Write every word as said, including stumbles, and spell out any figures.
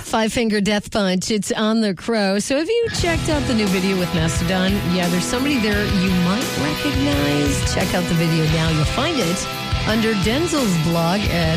Five Finger Death Punch. It's on the Crow. So have you checked out the new video with Mastodon? Yeah, there's somebody there you might recognize. Check out the video now. You'll find it under Denzel's blog at